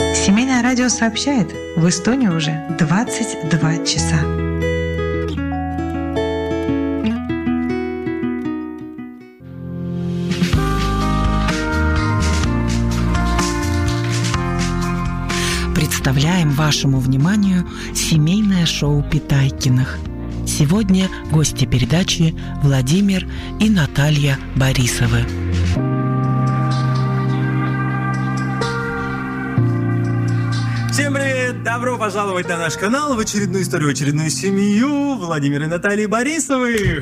Семейное радио сообщает, в Эстонии уже 22 часа. Представляем вашему вниманию семейное шоу Питайкиных. Сегодня гости передачи Владимир и Наталья Борисовы. Всем привет! Добро пожаловать на наш канал, в очередную историю, в очередную семью Владимира и Натальи Борисовых.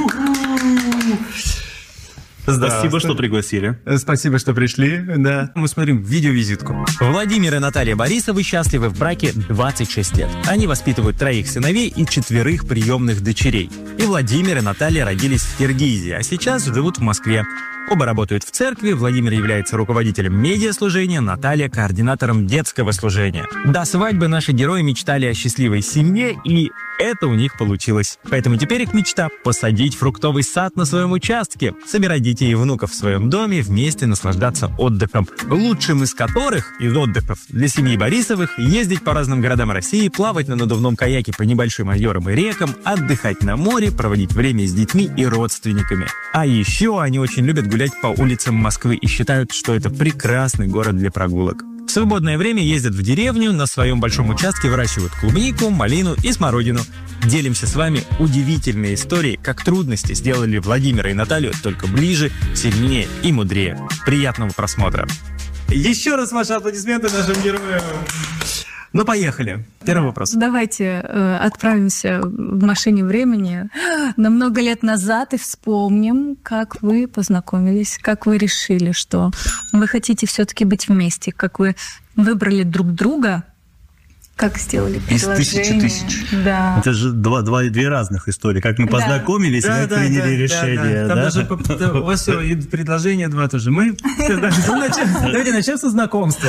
Спасибо, что пригласили. Спасибо, что пришли. Да. Мы смотрим видеовизитку. Владимир и Наталья Борисовы счастливы в браке 26 лет. Они воспитывают 3 сыновей и 4 приемных дочерей. И Владимир и Наталья родились в Киргизии, а сейчас живут в Москве. Оба работают в церкви, Владимир является руководителем медиаслужения, Наталья – координатором детского служения. До свадьбы наши герои мечтали о счастливой семье, и это у них получилось. Поэтому теперь их мечта – посадить фруктовый сад на своем участке, собирать детей и внуков в своем доме, вместе наслаждаться отдыхом. Лучшим из которых, из отдыхов, для семьи Борисовых, ездить по разным городам России, плавать на надувном каяке по небольшим озерам и рекам, отдыхать на море, проводить время с детьми и родственниками. А еще они очень любят гулять по улицам Москвы и считают, что это прекрасный город для прогулок. В свободное время ездят в деревню, на своем большом участке выращивают клубнику, малину и смородину. Делимся с вами удивительной историей, как трудности сделали Владимира и Наталью только ближе, сильнее и мудрее. Приятного просмотра. Еще раз ваши аплодисменты нашим героям. Ну, поехали. Первый вопрос. Давайте отправимся в машине времени на много лет назад и вспомним, как вы познакомились, как вы решили, что вы хотите все-таки быть вместе, как вы выбрали друг друга, как сделали предложение. Из тысяч. Да. Это же две разных истории. Как мы познакомились и как приняли решение. Там даже у вас все, и предложение 2 тоже. Давайте начнем со знакомства.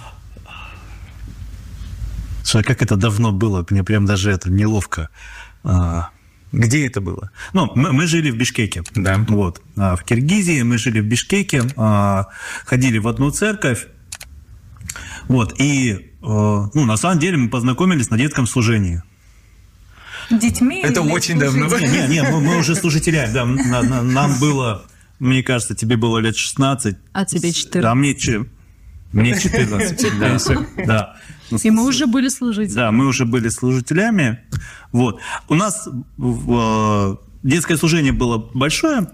Слушай, как это давно было, мне прям даже это неловко. Где это было? Ну, мы жили в Бишкеке. Да. Вот. В Киргизии мы жили в Бишкеке, ходили в одну церковь. Вот. И, на самом деле, мы познакомились на детском служении. Детьми? Это очень давно. Не, мы уже служители. Да, нам было, мне кажется, тебе было лет 16. А тебе 14. А мне 14. Да. И мы уже были служителями. Да, мы уже были служителями. Вот. У нас детское служение было большое.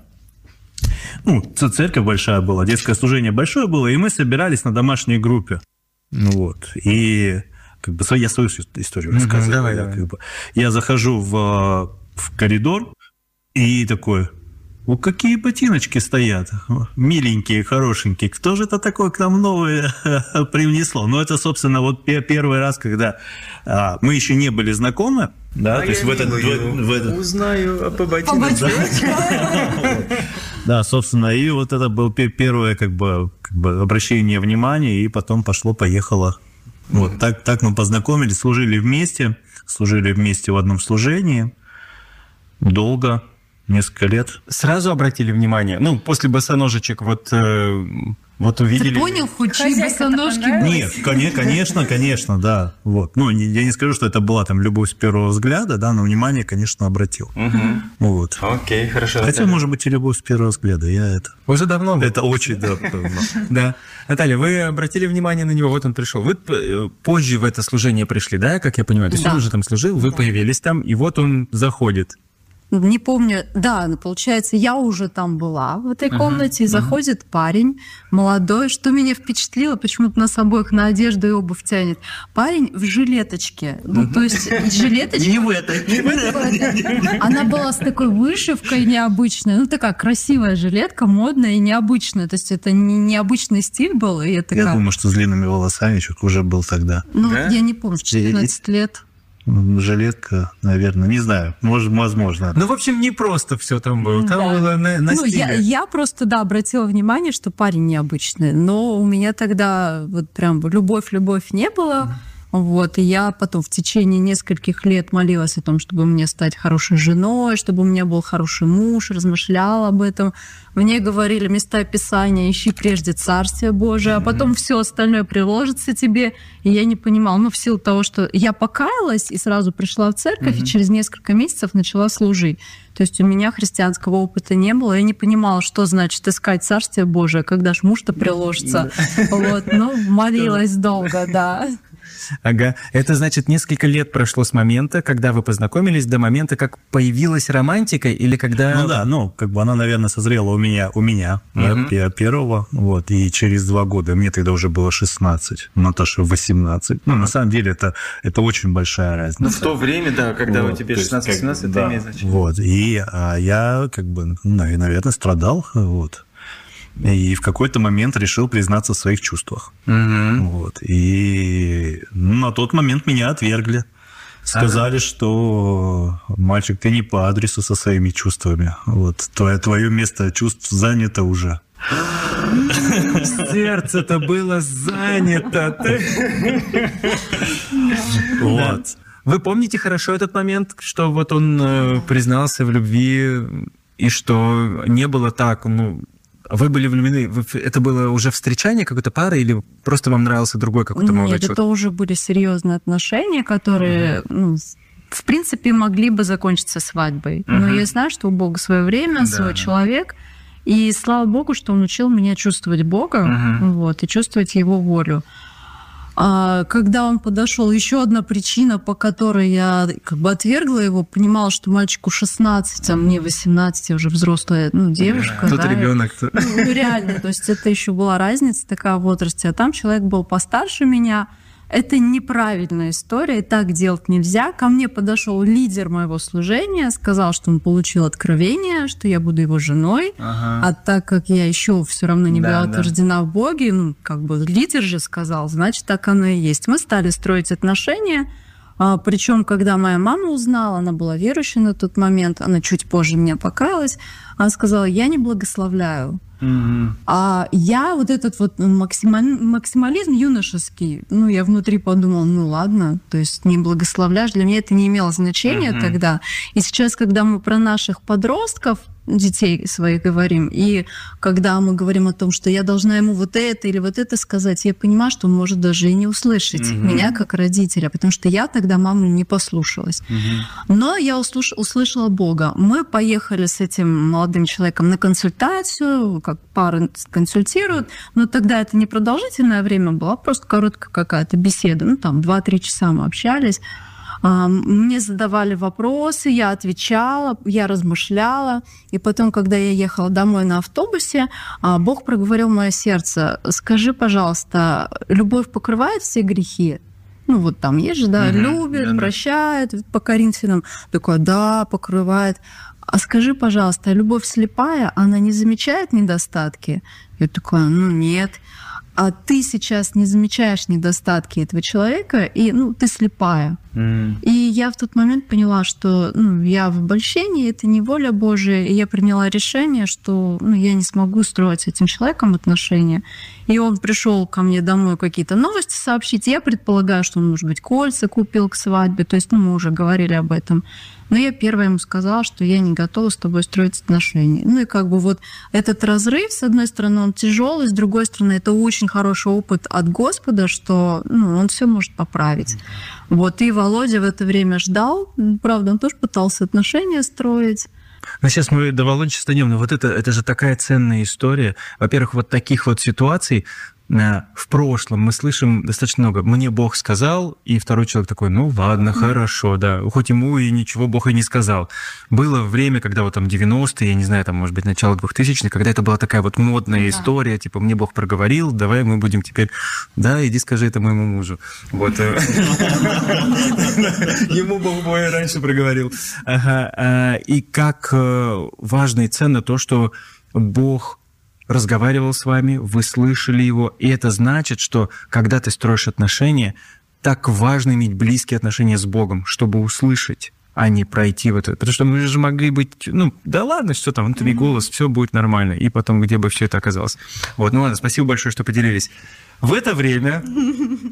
Церковь большая была, детское служение большое было, и мы собирались на домашней группе. Вот. И я свою историю рассказываю. Давай. Я захожу в коридор и такой: какие ботиночки стоят, миленькие, хорошенькие. Кто же это такое к нам новое привнесло? Это, собственно, первый раз, когда мы еще не были знакомы. Да, то есть в этот... Узнаю по ботиночкам. Да, собственно, и вот это было первое обращение внимания, и потом пошло-поехало. Вот так мы познакомились, служили вместе в одном служении долго. Несколько лет. Сразу обратили внимание? После босоножечек увидели... Ты понял, хоть чьи босоножки? Нет, конечно, да. Вот. Я не скажу, что это была там любовь с первого взгляда, да, но внимание, конечно, обратил. Вот. Окей, хорошо. Хотя, может быть, и любовь с первого взгляда. Уже давно было? Это очень давно. Да. Наталья, вы обратили внимание на него, вот он пришел. Вы позже в это служение пришли, да, как я понимаю? То есть он уже там служил, вы появились там, и вот он заходит. Не помню, да, получается, я уже там была в этой комнате, и заходит парень молодой, что меня впечатлило, почему-то нас обоих на одежду и обувь тянет. Парень в жилеточке, то есть жилеточка... Не в этой. Она была с такой вышивкой необычной, такая красивая жилетка, модная и необычная, то есть это не необычный стиль был, и это... Я думаю, что с длинными волосами уже был тогда. Я не помню, 14 лет. Жилетка, наверное, не знаю, возможно. В общем, не просто все там было. Там было на стиле. Я просто, обратила внимание, что парень необычный, но у меня тогда прям любовь не было. Вот, и я потом в течение нескольких лет молилась о том, чтобы мне стать хорошей женой, чтобы у меня был хороший муж, размышляла об этом. Мне говорили места Писания: ищи прежде Царствие Божие, а потом все остальное приложится тебе. И я не понимала, в силу того, что я покаялась и сразу пришла в церковь, и через несколько месяцев начала служить. То есть у меня христианского опыта не было, я не понимала, что значит искать Царствие Божие, когда ж муж-то приложится. Вот, молилась долго, да. Ага. Это значит, несколько лет прошло с момента, когда вы познакомились, до момента, как появилась романтика, или когда... Она, наверное, созрела у меня первого, вот, и через 2 года, мне тогда уже было 16, Наташе 18. На самом деле, это очень большая разница. В то время, да, когда у тебя 16-17, это имеет значение. Вот, и я, наверное, страдал, вот. И в какой-то момент решил признаться в своих чувствах. Вот. И на тот момент меня отвергли. Сказали, что мальчик, ты не по адресу со своими чувствами. Вот. Твое место чувств занято уже. Сердце-то было занято. Вот. Вы помните хорошо этот момент, что вот он признался в любви, и что не было так, вы были влюблены, это было уже встречание какой-то пары, или просто вам нравился другой какой-то молодой человек? Нет, это уже были серьезные отношения, которые, в принципе, могли бы закончиться свадьбой. Но я знаю, что у Бога свое время, свой человек, и слава Богу, что Он учил меня чувствовать Бога, вот, и чувствовать Его волю. А когда он подошел, еще одна причина, по которой я отвергла его, понимала, что мальчику 16, а мне 18, я уже взрослая девушка. Тут ребенок. Реально, то есть это еще была разница такая в возрасте, а там человек был постарше меня. Это неправильная история, так делать нельзя. Ко мне подошел лидер моего служения, сказал, что он получил откровение, что я буду его женой. А так как я еще все равно не была утверждена в Боге, лидер же сказал, значит, так оно и есть. Мы стали строить отношения. Причем, когда моя мама узнала, она была верующей на тот момент, она чуть позже меня покаялась, она сказала: я не благословляю. А я этот максимализм юношеский, я внутри подумала, ладно, то есть не благословляешь, для меня это не имело значения тогда. И сейчас, когда мы про наших подростков, детей своих говорим, и когда мы говорим о том, что я должна ему вот это или вот это сказать, я понимаю, что он может даже и не услышать меня как родителя, потому что я тогда маму не послушалась. Но я услышала Бога. Мы поехали с этим молодым человеком на консультацию, как пары консультируют, но тогда это не продолжительное время было, просто короткая какая-то беседа, 2-3 часа мы общались. Мне задавали вопросы, я отвечала, я размышляла. И потом, когда я ехала домой на автобусе, Бог проговорил в мое сердце: скажи, пожалуйста, любовь покрывает все грехи? Там есть же, любит, прощает, по Коринфянам. Такое, да, покрывает. А скажи, пожалуйста, любовь слепая, она не замечает недостатки? Я такая, нет. А ты сейчас не замечаешь недостатки этого человека, и ты слепая. И я в тот момент поняла, что я в обольщении, это не воля Божия, и я приняла решение, что я не смогу строить с этим человеком отношения. И он пришел ко мне домой какие-то новости сообщить. Я предполагаю, что он, может быть, кольца купил к свадьбе, то есть мы уже говорили об этом. Но я первая ему сказала, что я не готова с тобой строить отношения. И этот разрыв, с одной стороны, он тяжелый, с другой стороны, это очень хороший опыт от Господа, что он все может поправить. И Володя в это время ждал. Правда, он тоже пытался отношения строить. Сейчас мы до Володи станем, но это же такая ценная история. Во-первых, таких ситуаций в прошлом мы слышим достаточно много. Мне Бог сказал, и второй человек такой: ладно, хорошо, да. Хоть ему и ничего Бог и не сказал. Было время, когда 90-е, я не знаю, может быть, начало 2000-х, когда это была такая модная история, типа: мне Бог проговорил, давай мы будем теперь... Да, иди скажи это моему мужу. Ему Бог раньше проговорил. И как важно и ценно то, что Бог разговаривал с вами, вы слышали его, и это значит, что когда ты строишь отношения, так важно иметь близкие отношения с Богом, чтобы услышать, а не пройти в это. Потому что мы же могли быть, да ладно, что там, твой голос, все будет нормально, и потом где бы все это оказалось. Ладно, спасибо большое, что поделились. В это время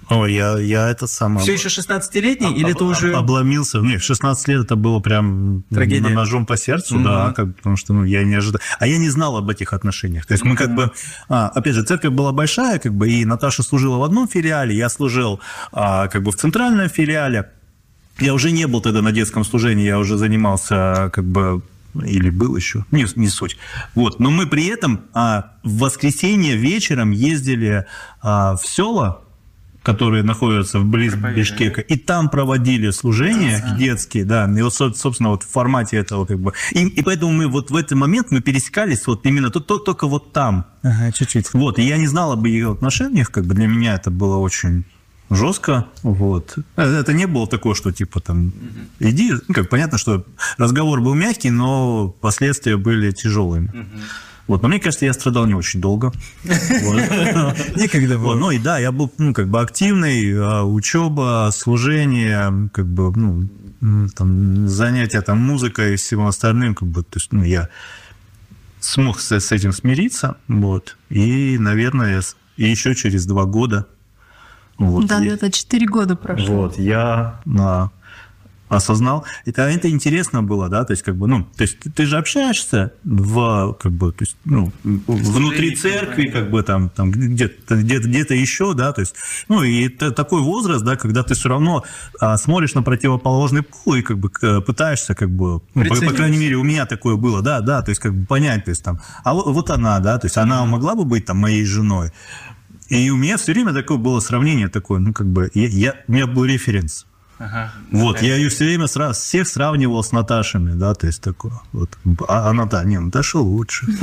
Ой, я это самое... Все еще 16-летний, или ты уже... Обломился. Нет, в 16 лет это было прям трагедия. Ножом по сердцу, да, потому что я не ожидал. А я не знал об этих отношениях. То есть мы как бы... опять же, церковь была большая, как бы, и Наташа служила в одном филиале, я служил как бы в центральном филиале. Я уже не был тогда на детском служении, я уже занимался как бы... Или был еще, не суть. Вот. Но мы при этом в воскресенье вечером ездили в села, которые находятся вблизи Бишкека, и там проводили служения детские, да, и вот, собственно, вот в формате этого как бы. И поэтому мы вот в этот момент мы пересекались вот именно только вот там. Ага, чуть-чуть. Вот, и я не знал об ее отношениях, как бы для меня это было очень жестко, вот. Это не было такое, что типа там иди, как понятно, что разговор был мягкий, но последствия были тяжелыми. Вот, но мне кажется, я страдал не очень долго. Некогда было. Ну и да, я был, как бы активный, учеба, служение, как бы, там, занятия там музыкой и всем остальным, как бы, то есть, я смог с этим смириться, вот, и, наверное, еще через 2 года. Вот, да, это 4 года прошло. Вот, я осознал. Это интересно было, да, то есть, как бы, то есть ты же общаешься как бы, то есть, внутри церкви, как бы, там где-то еще, да, то есть, и это такой возраст, да, когда ты все равно смотришь на противоположный пол и, как бы, пытаешься, как бы, по крайней мере, у меня такое было, да, то есть, как бы, понять, то есть, там, а вот она, да, то есть, она могла бы быть, там, моей женой. И у меня все время такое было сравнение такое, как бы, у меня был референс. Ага. Вот, я ее все время всех сравнивал с Наташами, да, то есть такое. Вот. А Наташа лучше. Ты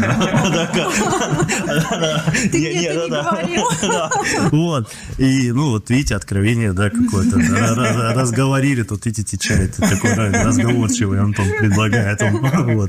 мне это не говорил. Вот. И, вот видите, откровение, да, какое-то. Разговорили, тут видите, чай такой разговорчивый Антон предлагает. Вот.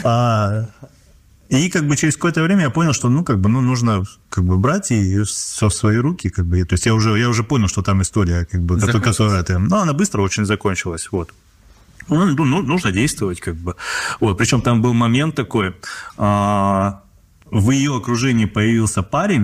И как бы через какое-то время я понял, что нужно как бы брать и все в свои руки, как бы. То есть я уже понял, что там история, как бы, которая она быстро очень закончилась, вот. Нужно действовать, как бы. Вот. Причем там был момент такой, в ее окружении появился парень,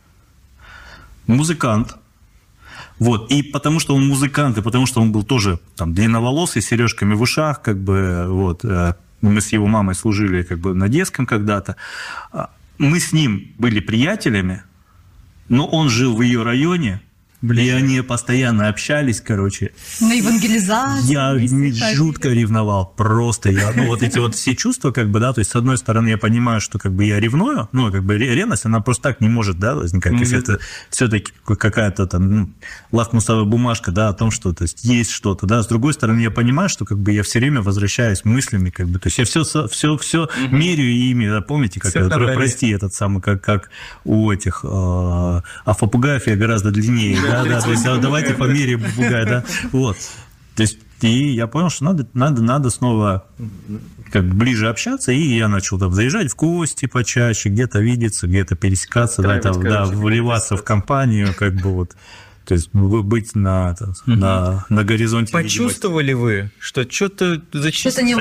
музыкант. Вот. И потому что он музыкант, и потому что он был тоже там длинноволосый, с сережками в ушах, как бы, вот. Мы с его мамой служили как бы на детском когда-то. Мы с ним были приятелями, но он жил в ее районе, и они постоянно общались, короче. На евангелизации. Я жутко ревновал, просто. Вот эти вот все чувства, как бы, да, то есть, с одной стороны, я понимаю, что как бы я ревную, как бы ревность, она просто так не может, да, возникать. То есть, это все-таки какая-то там лакмусовая бумажка, да, о том, что, то есть что-то, да. С другой стороны, я понимаю, что как бы я все время возвращаюсь мыслями, как бы, то есть, я все меряю ими, да, помните, как прости, этот самый, как у этих, а попугаев я гораздо длиннее, да, то есть давайте померяем попугая, да, вот. То есть и я понял, что надо снова как бы ближе общаться, и я начал там заезжать в гости почаще, где-то видеться, где-то пересекаться, вливаться в компанию, как бы вот. То есть быть на горизонте. Почувствовали вы, что что-то зачем? Что-то не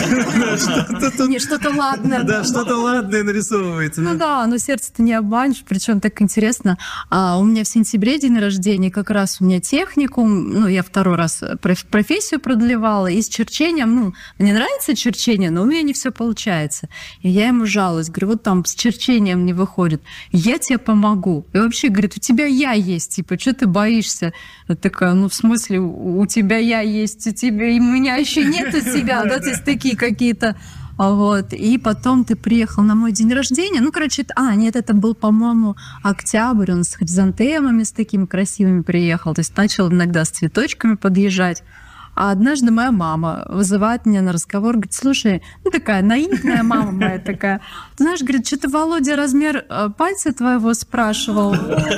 ладно. Не, что-то ладное. Да, что-то ладное нарисовывается. Но сердце-то не обманешь, причем так интересно. У меня в сентябре день рождения, как раз у меня техникум, я 2-й раз профессию продлевала, и с черчением, мне нравится черчение, но у меня не все получается. И я ему жалуюсь, говорю, вот там с черчением не выходит, я тебе помогу. И вообще, говорит, у тебя я есть, типа, что ты боишься? Я такая, в смысле, у тебя я есть, у тебя, и у меня еще нет от тебя, да, то есть такие какие-то. Вот. И потом ты приехал на мой день рождения. Это был, по-моему, октябрь, он с хризантемами, с такими красивыми приехал, то есть начал иногда с цветочками подъезжать. А однажды моя мама вызывает меня на разговор, говорит, слушай, такая наивная мама моя такая, ты знаешь, говорит, что-то Володя размер пальца твоего спрашивал.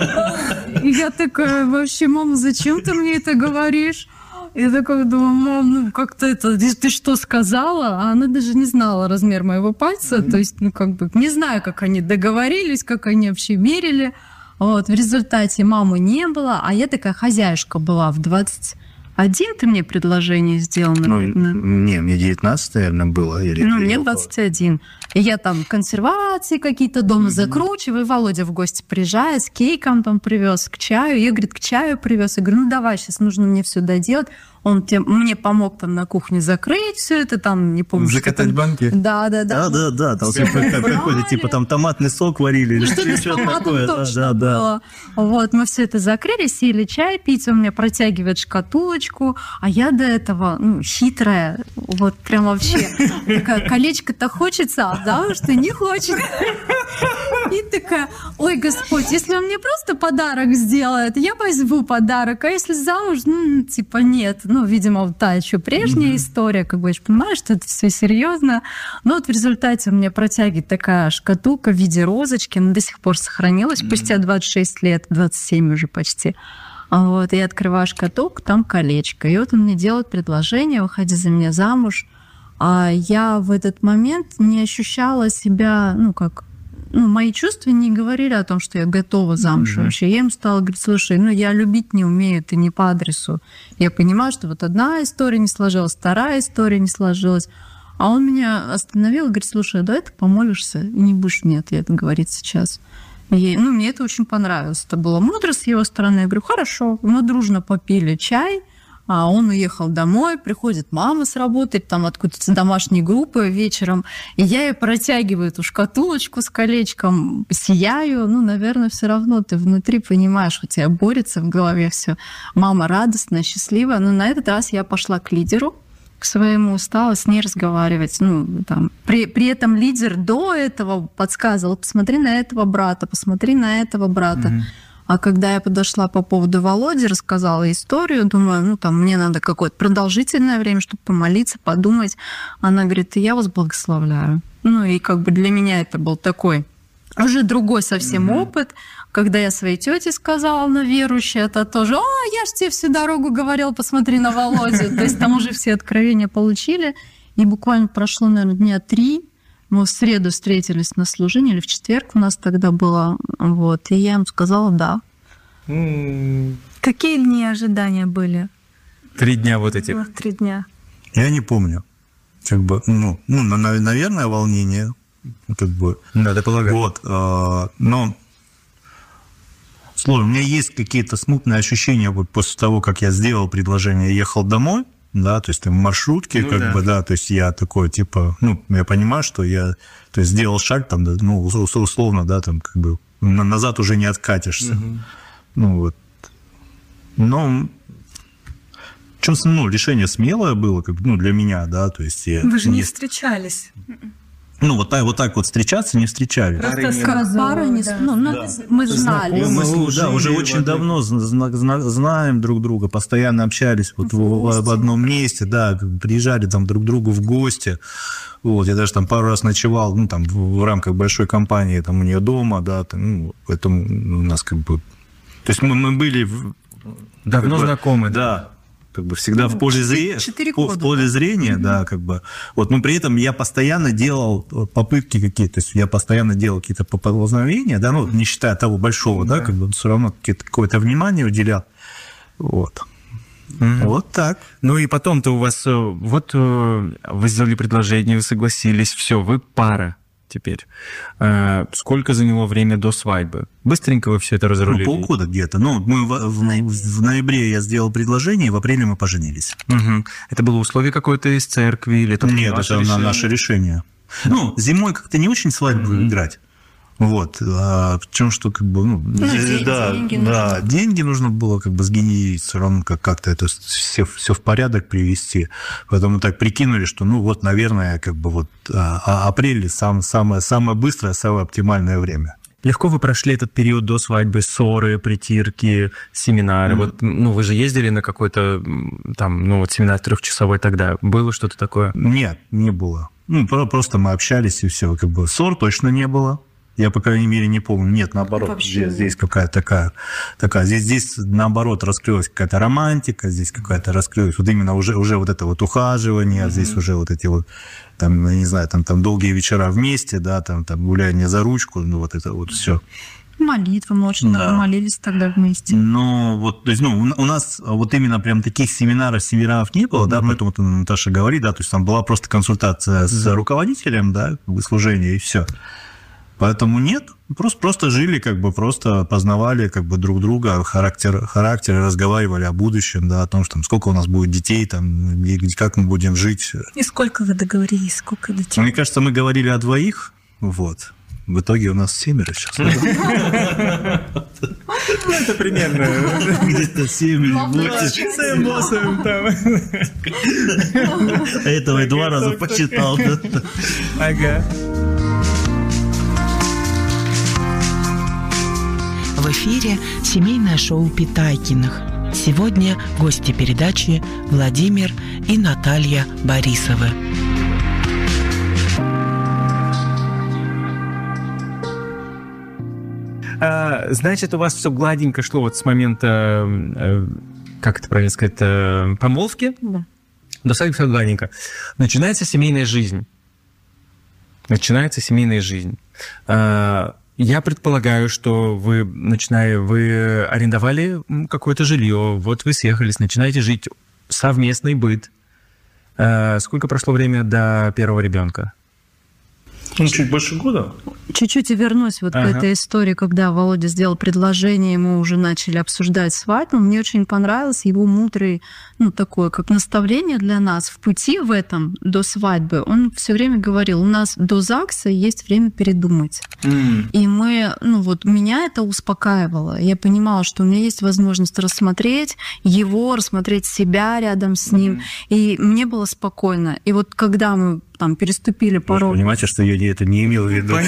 И я такая, вообще, мама, зачем ты мне это говоришь? Я такая думаю, мам, как-то это, ты что сказала? А она даже не знала размер моего пальца, то есть, не знаю, как они договорились, как они вообще мерили. Вот, в результате мамы не было, а я такая хозяюшка была в 21 21 ты мне предложение сделал, наверное. Не, мне 19, наверное, было. Мне 21. И я там консервации какие-то дома закручиваю, Володя в гости приезжает, с кейком там привез, к чаю. Я, говорит, к чаю привез. Я говорю, давай, сейчас нужно мне все доделать. Он мне помог там на кухне закрыть все это, там, не помню. Закатать банки? Да. Там какой-то, типа, там томатный сок варили или что-то такое. Да. Вот, мы все это закрыли, сели чай пить, он мне протягивает шкатулочку, а я до этого, хитрая, вот прям вообще, такая, колечко-то хочется, да, что не хочет. И такая, ой, Господь, если он мне просто подарок сделает, я возьму подарок, а если замуж, типа нет. Видимо, вот та еще прежняя история, как бы, я же понимаю, что это все серьезно. Но вот в результате он мне протягивает такая шкатулка в виде розочки, она до сих пор сохранилась, спустя 26 лет, 27 уже почти. Вот, и я открываю шкатулку, там колечко. И вот он мне делает предложение, выходи за меня замуж. А я в этот момент не ощущала себя, мои чувства не говорили о том, что я готова замуж вообще. Я им стала говорить, слушай, я любить не умею, ты не по адресу. Я понимаю, что вот одна история не сложилась, вторая история не сложилась. А он меня остановил и говорит, слушай, давай ты помолишься и не будешь мне ответ говорить сейчас. И, мне это очень понравилось. Это было мудро с его стороны. Я говорю, хорошо. Мы дружно попили чай, а он уехал домой, приходит мама с работы, там откуда-то с домашней группы вечером, и я ей протягиваю эту шкатулочку с колечком, сияю, наверное, все равно ты внутри понимаешь, у тебя борется в голове все. Мама радостная, счастливая, но на этот раз я пошла к лидеру, к своему, стала с ней разговаривать. При этом лидер до этого подсказывал, посмотри на этого брата, посмотри на этого брата. А когда я подошла по поводу Володи, рассказала историю, думаю, мне надо какое-то продолжительное время, чтобы помолиться, подумать. Она говорит, я вас благословляю. И как бы для меня это был такой уже другой совсем опыт. Когда я своей тете сказала, она верующая, это тоже, я ж тебе всю дорогу говорила, посмотри на Володю. То есть там уже все откровения получили. И буквально прошло, наверное, дня 3. Мы в среду встретились на служении, или в четверг у нас тогда было. Вот, и я им сказала «да». Какие дни ожидания были? 3 дня вот этих. 3 дня. Я не помню. Наверное, волнение. Надо полагать. Вот, но сложно. У меня есть какие-то смутные ощущения вот после того, как я сделал предложение, ехал домой. Да, то есть в маршрутке, то есть я такой, типа, я понимаю, что я, то есть сделал шаг, там, условно, да, там, как бы, назад уже не откатишься. Но, решение смелое было, для меня, да, то есть... Вы же не встречались. Вот так вот встречаться не встречались. Мы знали. Мы уже очень давно знаем друг друга, постоянно общались в одном месте, да, приезжали там друг к другу в гости. Вот, я даже там пару раз ночевал, там в рамках большой компании, там у нее дома, да, поэтому у нас как бы... То есть мы были... Давно знакомы. Да. Как бы всегда в поле зрения, да, как бы. Вот, но при этом я постоянно делал попытки какие-то, то есть я постоянно делал какие-то поползновения, да, не считая того большого, да, как бы все равно какое-то внимание уделял. Вот. Вот так. И потом-то у вас, вы сделали предложение, вы согласились, все, вы пара теперь. Сколько заняло время до свадьбы? Быстренько вы все это разрулили? Полгода где-то. Мы в ноябре я сделал предложение, в апреле мы поженились. Это было условие какое-то из церкви? Или это Нет, это наше решение. Зимой как-то не очень свадьбу играть. Вот. Причем, что как бы, деньги нужно было как бы сгенерить, все равно как-то это все в порядок привести. Поэтому так прикинули, что, наверное, как бы апрель самое быстрое, самое оптимальное время. Легко вы прошли этот период до свадьбы, ссоры, притирки, семинары. Вы же ездили на какой-то там, семинар 3-часовой тогда. Было что-то такое? Нет, не было. Просто мы общались, и все. Как бы ссор точно не было. Я, по крайней мере, не помню. Нет, наоборот, здесь какая-то такая. Здесь, наоборот, раскрылась какая-то романтика, здесь какая-то раскрылась именно уже вот это вот ухаживание, здесь уже вот эти вот, там, я не знаю, там долгие вечера вместе, да, там гуляние за ручку, вот это вот все. Молитвы, мы очень много молились тогда вместе. Но вот, то есть, у нас вот именно прям таких семинаров не было, да, поэтому Наташа говорит, да, то есть там была просто консультация с руководителем, да, служения, и все. Поэтому нет, просто жили, как бы просто познавали как бы друг друга, характер, разговаривали о будущем, да, о том, что там, сколько у нас будет детей, там, и как мы будем жить. И сколько вы договорились, сколько детей? Мне кажется, мы говорили о 2, вот. В итоге у нас 7 сейчас. Это примерно где-то 7 или 8. Этого я 2 раза почитал. Ага. В эфире семейное шоу Питайкиных. Сегодня гости передачи Владимир и Наталья Борисовы. Значит, у вас все гладенько шло вот с момента, как это правильно сказать, помолвки? Да. До свадьбы все гладенько. Начинается семейная жизнь. Я предполагаю, что вы арендовали какое-то жилье, вот вы съехались, начинаете жить, совместный быт. Сколько прошло время до первого ребенка? Чуть больше года. Чуть-чуть вернусь вот к этой истории, когда Володя сделал предложение, мы уже начали обсуждать свадьбу. Мне очень понравилось его мудрый, такое, как наставление для нас в пути в этом до свадьбы. Он все время говорил, у нас до ЗАГСа есть время передумать. И мы, меня это успокаивало. Я понимала, что у меня есть возможность рассмотреть себя рядом с ним. И мне было спокойно. И вот когда мы переступили порог. Вы понимаете, что я это не имел в виду.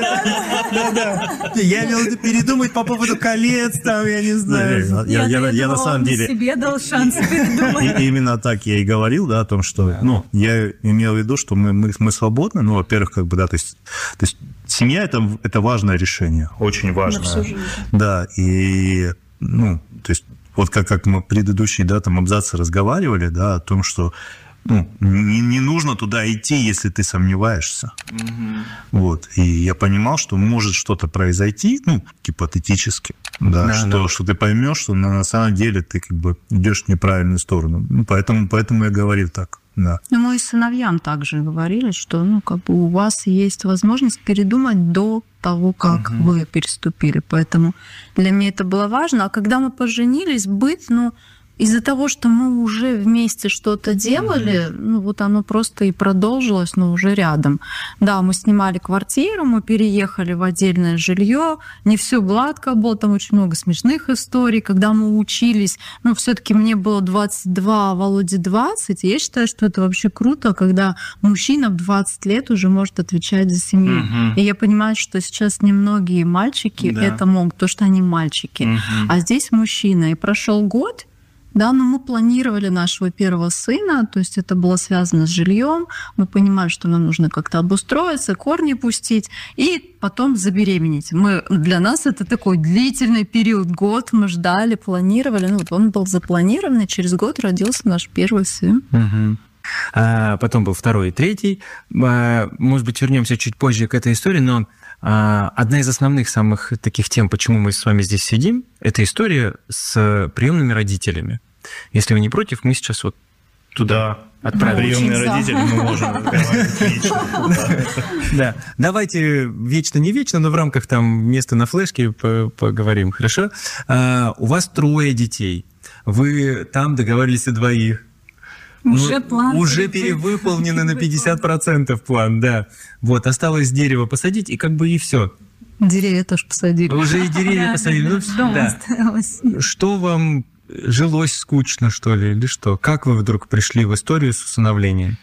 Да. Я имел в виду передумать по поводу колец, там, я не знаю. Я на самом деле... себе дал шанс передумать. Именно так я и говорил, да, о том, что... Я имел в виду, что мы свободны, во-первых, то есть семья – это важное решение, очень важное. Да, и, то есть вот как мы предыдущие, абзацы разговаривали, да, о том, что не нужно туда идти, если ты сомневаешься. Вот. И я понимал, что может что-то произойти, гипотетически, что ты поймешь, что на самом деле ты как бы идешь в неправильную сторону. Поэтому я говорил так. Да. Мы и сыновьям также говорили, что у вас есть возможность передумать до того, как вы переступили. Поэтому для меня это было важно. А когда мы поженились, быт, из-за того, что мы уже вместе что-то делали, оно просто и продолжилось, но уже рядом. Да, мы снимали квартиру, мы переехали в отдельное жилье, не все гладко было, там очень много смешных историй. Когда мы учились, все-таки мне было 22, а Володе 20, и я считаю, что это вообще круто, когда мужчина в 20 лет уже может отвечать за семью. И я понимаю, что сейчас немногие мальчики это могут, потому что они мальчики. А здесь мужчина. И прошел год, да, но мы планировали нашего первого сына, то есть это было связано с жильем. Мы понимали, что нам нужно как-то обустроиться, корни пустить и потом забеременеть. Для нас это такой длительный период, год мы ждали, планировали. Он был запланирован, и через год родился наш первый сын. А потом был второй и третий. Может быть, вернемся чуть позже к этой истории, но одна из основных самых таких тем, почему мы с вами здесь сидим, это история с приемными родителями. Если вы не против, мы сейчас вот туда отправим. Приемные родители мы можем вечно. Да. Давайте вечно не вечно, но в рамках там места на флешке поговорим, хорошо? У вас 3 детей. Вы там договорились о 2. Уже перевыполнено на 50% план, да. Вот, осталось дерево посадить, и и все. Деревья тоже посадили. Уже и деревья посадили. Осталось. Что вам жилось скучно, что ли, или что? Как вы вдруг пришли в историю с усыновлением?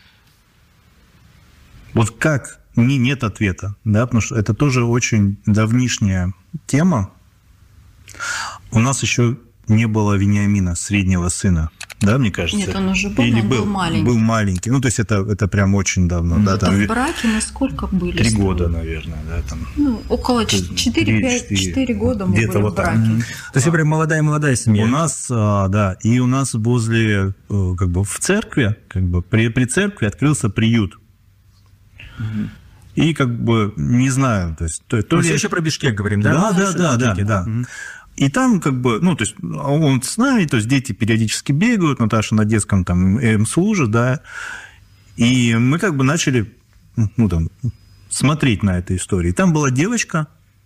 Вот как? Нет ответа, да, потому что это тоже очень давнишняя тема. У нас еще не было Вениамина, среднего сына. Да, мне кажется? Нет, он уже был, или он был маленький. Был маленький. То есть это прям очень давно. Да, там в браке мы сколько были? 3 года, наверное. Да, там. Около 4 года мы были в браке. То есть прям молодая семья. У нас, да, и у нас возле, в церкви, при церкви открылся приют. И как бы, не знаю, то есть... Мы все еще про Бишкек говорим, да? Да. И там как бы, ну, то есть он с нами, то есть дети периодически бегают, Наташа на детском там служит, да, и мы как бы начали, ну, там, смотреть на эту историю. И там была девочка,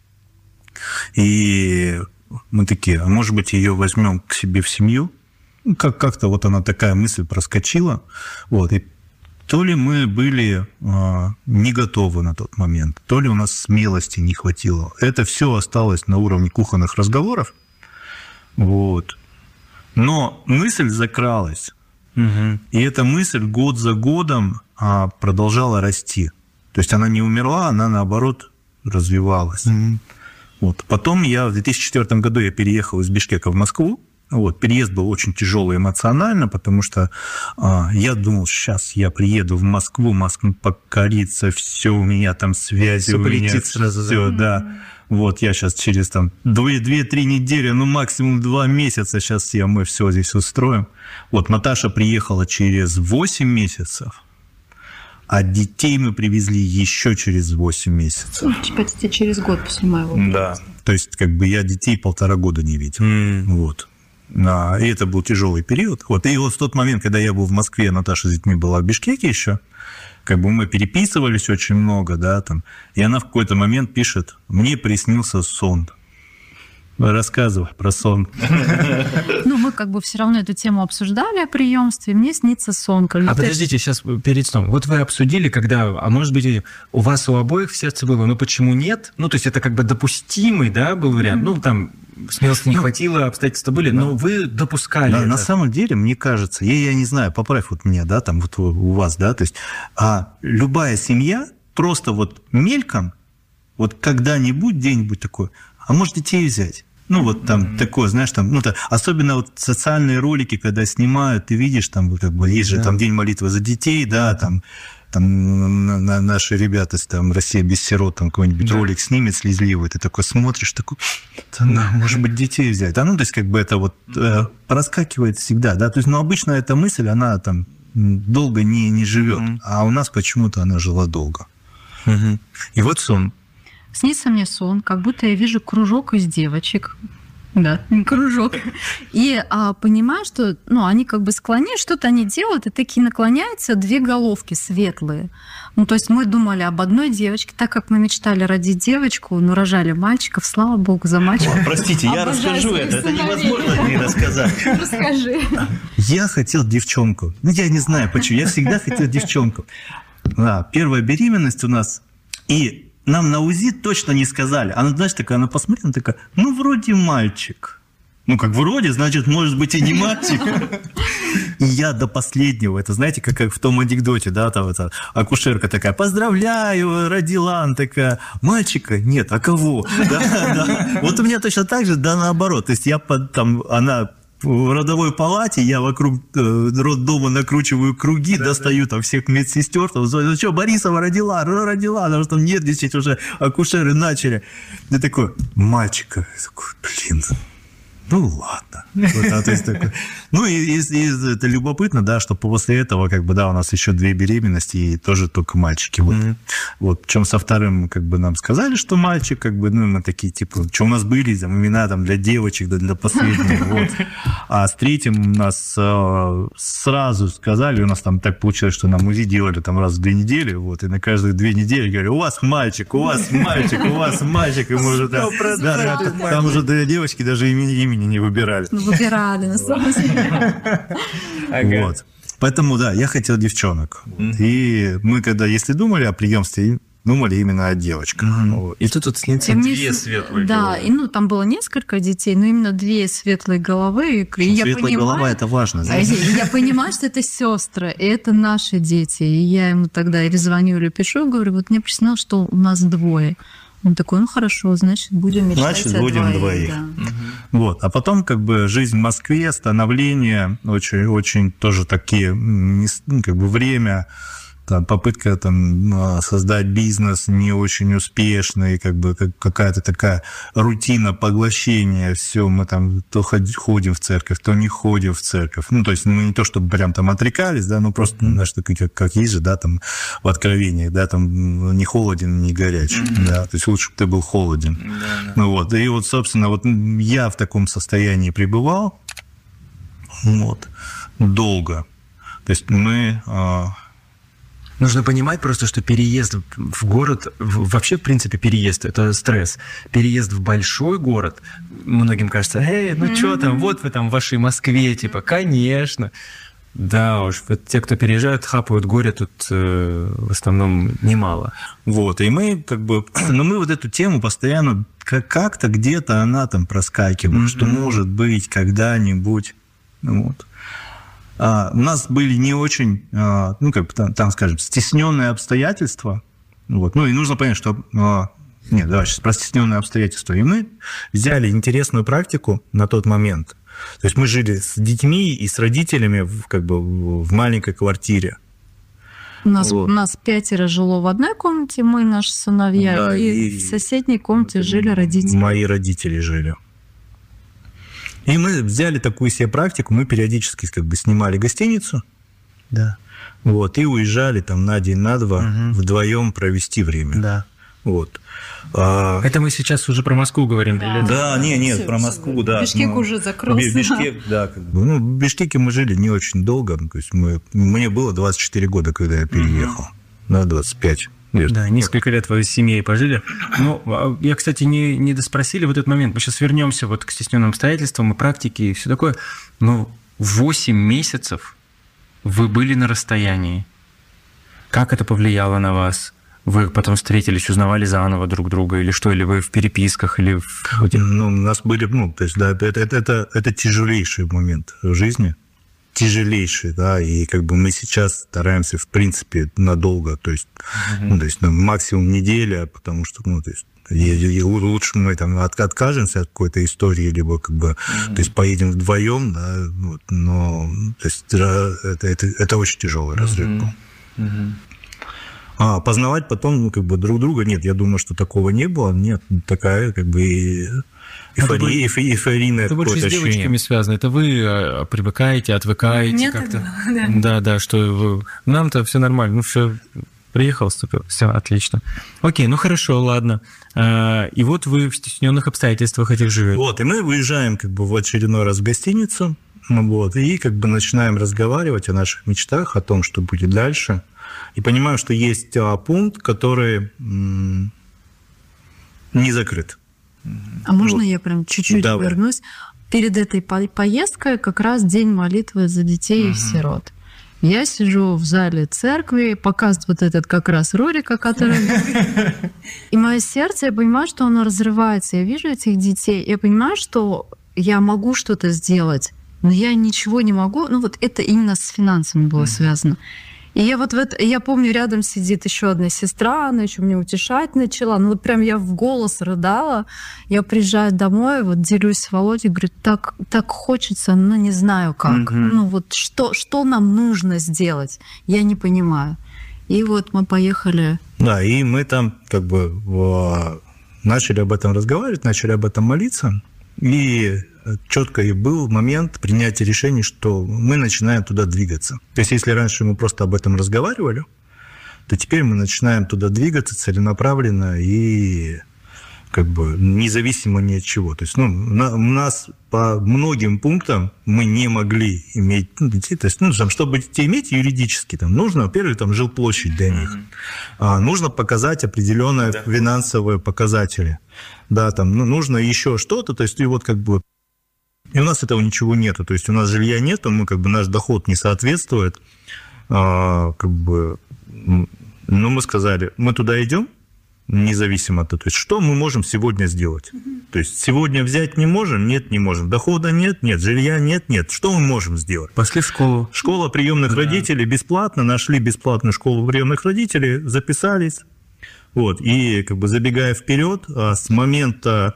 и мы такие, а может быть, ее возьмем к себе в семью? Ну, как-то вот она такая мысль проскочила, вот, и то ли мы были не готовы на тот момент, то ли у нас смелости не хватило. Это все осталось на уровне кухонных разговоров. Вот. Но мысль закралась. И эта мысль год за годом продолжала расти. То есть она не умерла, она, наоборот, развивалась. Вот. Потом в 2004 году я переехал из Бишкека в Москву. Вот, переезд был очень тяжелый эмоционально, потому что я думал, сейчас я приеду в Москву покорится, все у меня там связи, все у меня полетит сразу, все, да. Вот я сейчас через там 2-3 недели, ну максимум 2 месяца сейчас мы все здесь устроим. Вот Наташа приехала через 8 месяцев, а детей мы привезли еще через 8 месяцев. Почти через год после моего. Да, то есть как бы я детей 1,5 года не видел. Вот. И это был тяжелый период. Вот. И вот в тот момент, когда я был в Москве, Наташа с детьми была в Бишкеке еще, как бы мы переписывались очень много, да, там, и она в какой-то момент пишет: «Мне приснился сон». Рассказывай про сон. Ну, мы как бы все равно эту тему обсуждали о приемстве. Мне снится сон. Подождите, сейчас перед сном. Вот вы обсудили, когда, а может быть, у вас у обоих в сердце было, ну почему нет? Ну, то есть это как бы допустимый, да, был вариант. Ну, там смелости не хватило, обстоятельства были, но вы допускали. Да, на самом деле, мне кажется, я не знаю, поправь вот меня, да, там вот у вас, да, то есть любая семья просто вот мельком, вот когда-нибудь, где-нибудь такой, а может детей взять? Ну, вот там такое, знаешь, там, ну, особенно вот социальные ролики, когда снимают, ты видишь, там, как бы, есть же там День молитвы за детей, да, там наши ребята, там, Россия без сирот, там, какой-нибудь ролик снимет слезливый, ты такой смотришь, такой, может быть, детей взять. Ну, то есть, как бы это вот проскакивает всегда, да, то есть, ну, обычно эта мысль, она там долго не живет, а у нас почему-то она жила долго. И вот сон. Снится мне сон, как будто я вижу кружок из девочек. Да, кружок. И понимаю, что они как бы склоняют, что-то они делают, и такие наклоняются 2 головки светлые. Ну, то есть мы думали об одной девочке, так как мы мечтали родить девочку, но рожали мальчиков, слава богу, за мальчиков. Простите, я расскажу это невозможно не рассказать. Расскажи. Я хотел девчонку. Ну, я не знаю почему, я всегда хотел девчонку. Первая беременность у нас, и нам на УЗИ точно не сказали. Она, знаешь, такая, она посмотрела, она такая, ну, вроде мальчик. Ну, как вроде, значит, может быть, и не мальчик. И я до последнего, это знаете, как в том анекдоте, да, там это акушерка такая, поздравляю, родила, она такая, мальчика? Нет, а кого? Да. Вот у меня точно так же, да, наоборот. То есть она в родовой палате, я вокруг роддома накручиваю круги, достаю там всех медсестер, там, ну что, Борисова родила, потому что там нервничать уже акушеры начали. Я такой, мальчика, я такой, блин, ну ладно. Вот, то есть, такой. Ну и это любопытно, да, что после этого, как бы, да, у нас еще 2 беременности, и тоже только мальчики. Вот. Причем со вторым, как бы, нам сказали, что мальчик, как бы, ну, мы такие, типа, что у нас были там имена там для девочек, да, для последних, вот. А с третьим у нас сразу сказали, у нас там так получилось, что нам УЗИ делали там раз в 2 недели, вот, и на каждые 2 недели говорили, у вас мальчик, у вас мальчик, у вас мальчик, и мы уже, да, там уже 2 девочки даже имени не выбирали. Выбирали, на самом деле. Вот. Поэтому, да, я хотел девчонок. И мы, когда, если думали о приемстве, думали именно о девочках. Вот. И тут снится 2 светлые головы. Да, и там было несколько детей, но именно 2 светлые головы. Светлая голова – это важно. Я понимаю, что это сестры, и это наши дети. И я ему тогда или звоню, или пишу, говорю, вот мне приснилось, что у нас 2. Он такой, ну хорошо, значит, будем мечтать о 2. Да. Вот. А потом, как бы, жизнь в Москве, становление, очень, очень тоже такие, как бы, время, там, попытка там, создать бизнес не очень успешный, как бы какая-то такая рутина поглощения, все, мы там то ходим в церковь, то не ходим в церковь. Ну, то есть мы не то, чтобы прям там отрекались, да, ну, просто, знаешь, как есть же, да, там, в Откровениях, да, там, не холоден, не горячий, да, то есть лучше бы ты был холоден. Ну, вот, и вот, собственно, вот я в таком состоянии пребывал, вот, долго. То есть мы... Нужно понимать просто, что переезд в город, вообще, в принципе, переезд – это стресс. Переезд в большой город, многим кажется, ну что там, вот вы там в вашей Москве, типа, конечно. Да уж, вот те, кто переезжают, хапают горе тут в основном немало. Вот, и мы как бы, но мы вот эту тему постоянно, как-то где-то она там проскакивает, что может быть когда-нибудь, вот. У нас были не очень, ну, как бы там, скажем, стесненные обстоятельства. Вот. Ну, и нужно понять, что... Нет, давай сейчас про стесненные обстоятельства. И мы взяли интересную практику на тот момент. То есть мы жили с детьми и с родителями как бы в маленькой квартире. У нас 5 жило в одной комнате, мы, наши сыновья, да, и в соседней комнате жили родители. Мои родители жили. И мы взяли такую себе практику, мы периодически как бы снимали гостиницу, да, вот, и уезжали там на день, на два вдвоем провести время. Да. Вот. Это мы сейчас уже про Москву говорим? Да, или... Да, нет, про Москву, да. Бишкек уже закрылся. Бишкек, да, как бы. Ну, в Бишкеке мы жили не очень долго, то есть мне было 24 года, когда я переехал, да, 25. Да, несколько лет вы с семьей пожили. Ну, я, кстати, не доспросили в этот момент. Мы сейчас вернемся вот к стесненным обстоятельствам и практике и все такое. Но 8 месяцев вы были на расстоянии. Как это повлияло на вас? Вы потом встретились, узнавали заново друг друга или что? Или вы в переписках? Или Ну, у нас были, то есть, да, это тяжелейший момент в жизни. Тяжелейший, да, и как бы мы сейчас стараемся, в принципе, надолго, то есть, то есть максимум неделя, потому что, то есть, и лучше мы там откажемся от какой-то истории, либо как бы, то есть, поедем вдвоем, да, вот, но, то есть, это очень тяжелый разрыв был. Познавать потом, как бы, друг друга, нет, я думаю, что такого не было, нет, такая, как бы, эйфорийное это больше с девочками связано. Это вы привыкаете, отвыкаете. Нет, как-то. Да, что вы... Нам-то все нормально. Ну, все, приехал, вступил. Все, отлично. Окей, ну хорошо, ладно. И вот вы в стесненных обстоятельствах этих живете. Вот, и мы выезжаем как бы в очередной раз в гостиницу, вот, и как бы начинаем разговаривать о наших мечтах, о том, что будет дальше. И понимаем, что есть пункт, который не закрыт. А можно я прям чуть-чуть вернусь? Перед этой поездкой как раз день молитвы за детей и сирот. Я сижу в зале церкви, показывает вот этот как раз Рурика, который... И мое сердце, я понимаю, что оно разрывается. Я вижу этих детей, я понимаю, что я могу что-то сделать, но я ничего не могу. Ну вот это именно с финансами было связано. И я вот я помню, рядом сидит еще одна сестра, она еще меня утешать начала. Ну вот прям я в голос рыдала. Я приезжаю домой, вот делюсь с Володей, говорю, так хочется, но не знаю как. Ну вот что нам нужно сделать, я не понимаю. И вот мы поехали. Да, и мы там как бы начали об этом разговаривать, начали об этом молиться. И четко и был момент принятия решения, что мы начинаем туда двигаться. То есть, если раньше мы просто об этом разговаривали, то теперь мы начинаем туда двигаться целенаправленно и как бы независимо ни от чего. То есть, у нас по многим пунктам мы не могли иметь детей. То есть, чтобы детей иметь юридически, нужно, во-первых, жилплощадь для них. Нужно показать определенные финансовые показатели. Да, нужно еще что-то. То есть, и вот как бы... И у нас этого ничего нету. То есть, у нас жилья нету, наш доход не соответствует. Мы сказали, мы туда идем, независимо от того, то есть, что мы можем сегодня сделать. То есть, сегодня взять не можем? Нет, не можем. Дохода нет? Нет. Жилья нет? Нет. Что мы можем сделать? Пошли в школу. Школа приемных родителей бесплатно. Нашли бесплатную школу приемных родителей, записались. Вот. И как бы забегая вперед, с момента,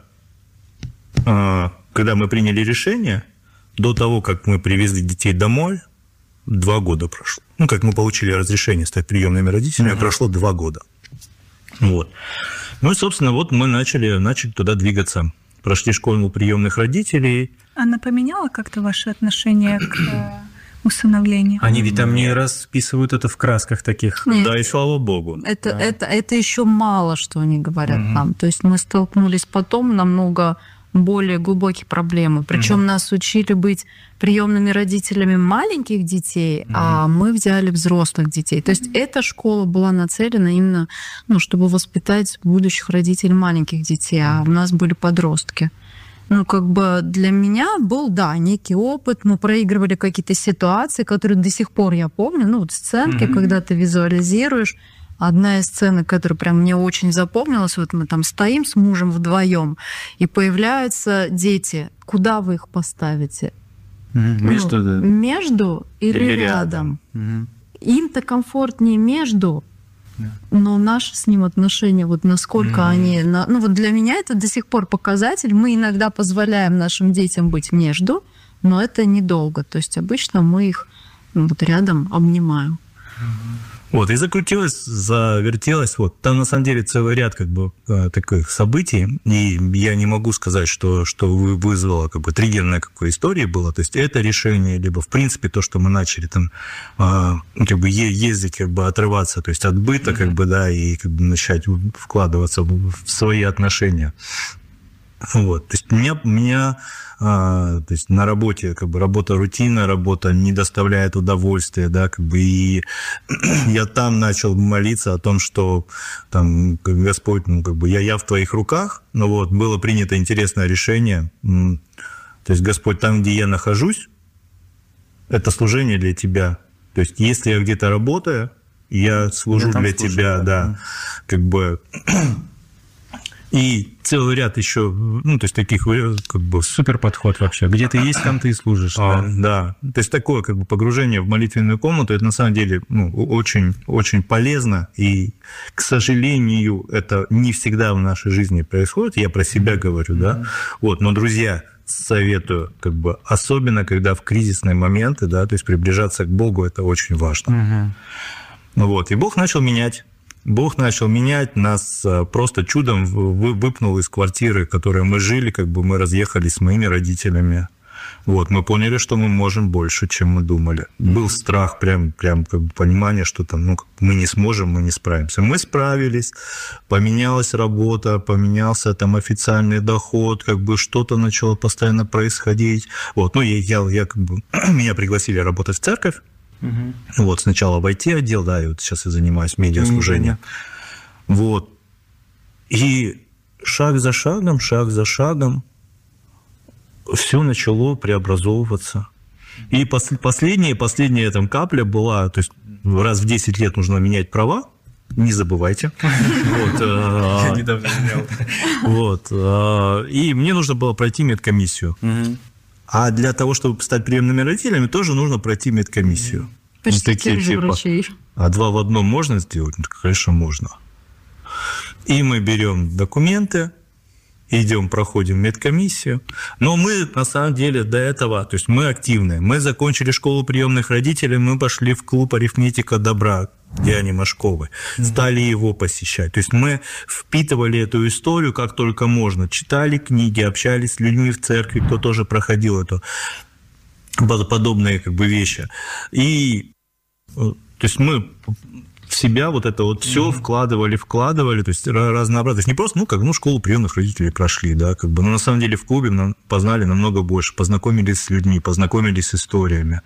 когда мы приняли решение, до того, как мы привезли детей домой, 2 года прошло. Ну, как мы получили разрешение стать приемными родителями, прошло 2 года. Вот. Ну и, собственно, вот мы начали туда двигаться. Прошли школу приемных родителей. Она поменяла как-то ваши отношения к усыновлению? Они ведь там не расписывают это в красках таких. Нет. Да, и слава богу. Это еще мало, что они говорят нам. То есть мы столкнулись потом намного более глубокие проблемы. Причем нас учили быть приемными родителями маленьких детей, а мы взяли взрослых детей. То есть эта школа была нацелена именно, чтобы воспитать будущих родителей маленьких детей, а у нас были подростки. Для меня был, некий опыт. Мы проигрывали какие-то ситуации, которые до сих пор я помню. Сценки, когда ты визуализируешь. Одна из сцен, которая прям мне очень запомнилась, вот мы там стоим с мужем вдвоем, и появляются дети. Куда вы их поставите? Между или рядом? Им-то комфортнее между, но наши с ним отношения, насколько они... для меня это до сих пор показатель. Мы иногда позволяем нашим детям быть между, но это недолго. То есть обычно мы их рядом обнимаем. Вот, и закрутилось, завертелось. Там, на самом деле, целый ряд таких событий, и я не могу сказать, что вызвало триггерная история была. То есть это решение, либо, в принципе, то, что мы начали там ездить, отрываться, то есть от быта, и начать вкладываться в свои отношения. Вот. То есть меня то есть на работе работа рутинная, работа не доставляет удовольствия, и я там начал молиться о том, что там Господь, я в твоих руках, но было принято интересное решение, то есть Господь, там, где я нахожусь, это служение для тебя, то есть если я где-то работаю, я служу для тебя, да. И целый ряд еще, то есть таких супер подход вообще. Где ты есть, там ты и служишь. Да. То есть такое погружение в молитвенную комнату, это на самом деле очень, очень полезно. И, к сожалению, это не всегда в нашей жизни происходит. Я про себя говорю, да. Но, друзья, советую, особенно когда в кризисные моменты, то есть приближаться к Богу, это очень важно. И Бог начал менять. Нас просто чудом выпнул из квартиры, в которой мы жили, мы разъехались с моими родителями. Мы поняли, что мы можем больше, чем мы думали. Был страх, прям понимание, что там, мы не сможем, мы не справимся. Мы справились, поменялась работа, поменялся там официальный доход, что-то начало постоянно происходить. Меня пригласили работать в церковь. Сначала в IT-отдел, и сейчас я занимаюсь медиаслужением. И шаг за шагом все начало преобразовываться. И последняя там капля была, то есть раз в 10 лет нужно менять права, не забывайте. Я недавно менял. И мне нужно было пройти медкомиссию. А для того, чтобы стать приемными родителями, тоже нужно пройти медкомиссию. Почти тех же врачей. А 2 в 1 можно сделать? Конечно, можно. И мы берем документы, проходим медкомиссию. Но мы, на самом деле, до этого, то есть мы активные. Мы закончили школу приемных родителей, мы пошли в клуб «Арифметика добра» Дианы Машковой, стали его посещать. То есть мы впитывали эту историю как только можно. Читали книги, общались с людьми в церкви, кто тоже проходил подобные вещи. И то есть мы в себя все вкладывали, то есть разнообразие. То есть не просто, школу приемных родителей прошли, но на самом деле в клубе мы познали намного больше, познакомились с людьми, познакомились с историями.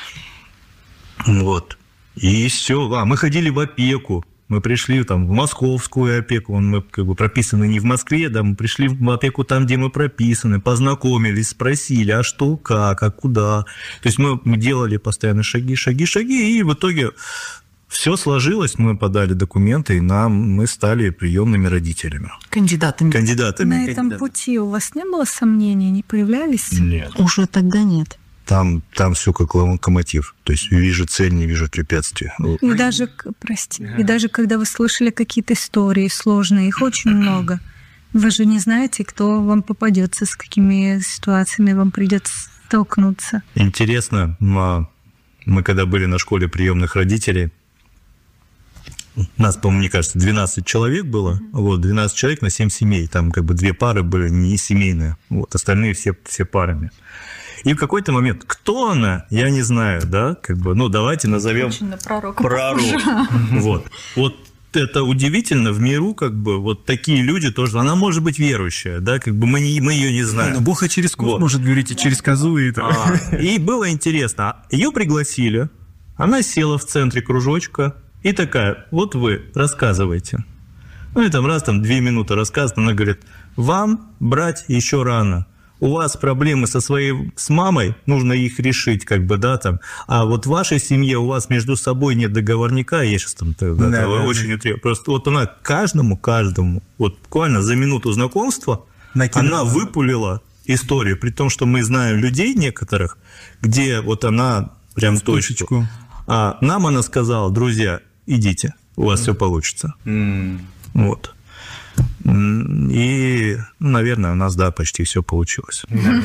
И все. Мы ходили в опеку. Мы пришли в московскую опеку, мы прописаны не в Москве, мы пришли в опеку там, где мы прописаны, познакомились, спросили, а что, как, а куда. То есть мы делали постоянно шаги, и в итоге все сложилось, мы подали документы, и мы стали приемными родителями. Кандидатами. На этом пути у вас не было сомнений, не появлялись? Нет. Уже тогда нет. Там все как локомотив. То есть вижу цель, не вижу препятствия. И даже, и даже когда вы слышали какие-то истории сложные, их очень много, вы же не знаете, кто вам попадется, с какими ситуациями вам придется столкнуться. Интересно, Мы когда были на школе приемных родителей, нас, по-моему, мне кажется, 12 человек было. Вот, 12 человек на 7 семей. Там как бы 2 пары были не семейные. Вот, остальные все парами. И в какой-то момент, кто она, я не знаю, да, как бы, ну, давайте назовем пророк. Вот это удивительно, в миру, как бы, вот такие люди тоже, она может быть верующая, да, как бы мы ее не знаем. Но Бог и через куст может говорить, и через козу, и так. И было интересно, ее пригласили, она села в центре кружочка, и такая, вот вы, рассказывайте. Ну, и там раз, 2 минуты рассказывает, она говорит, вам брать еще рано. У вас проблемы с мамой, нужно их решить, как бы, да, там. А вот в вашей семье у вас между собой нет договорника, я сейчас там очень утрирую. Просто вот она каждому, вот буквально за минуту знакомства, она выпулила историю, при том, что мы знаем людей некоторых, где вот она прям точечку. А нам она сказала, друзья, идите, у вас все получится. Вот. И, наверное, у нас, да, почти все получилось.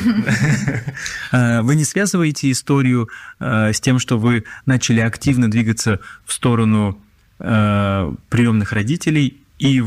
Вы не связываете историю с тем, что вы начали активно двигаться в сторону приемных родителей, и